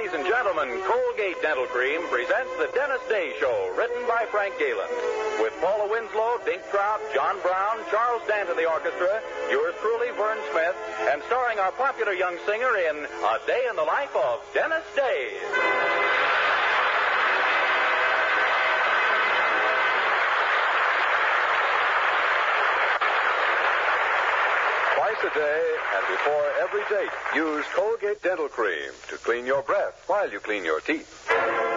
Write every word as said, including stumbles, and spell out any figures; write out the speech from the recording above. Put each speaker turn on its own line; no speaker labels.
Ladies and gentlemen, Colgate Dental Cream presents The Dennis Day Show, written by Frank Galen. With Paula Winslow, Dink Trout, John Brown, Charles Dant in the orchestra, yours truly, Vern Smith, and starring our popular young singer in A Day in the Life of Dennis Day. Twice a day and before every date, use Colgate Dental Cream to clean your breath while you clean your teeth.